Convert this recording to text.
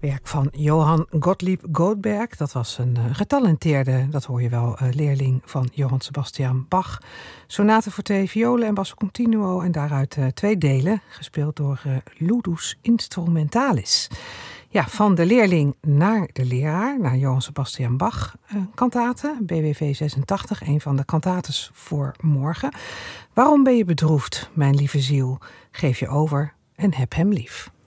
Werk van Johann Gottlieb Goldberg. Dat was een getalenteerde, dat hoor je wel, leerling van Johann Sebastian Bach. Sonate voor 2 violen en basso continuo en daaruit 2 delen, gespeeld door Ludus Instrumentalis. Ja, van de leerling naar de leraar, naar Johann Sebastian Bach. Kantate, BWV 86, een van de kantates voor morgen. Waarom ben je bedroefd, mijn lieve ziel? Geef je over en heb hem lief.